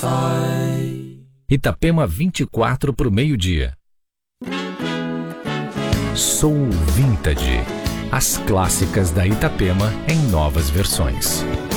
Itapema 24 para o meio-dia. Soul Vintage. As clássicas da Itapema em novas versões.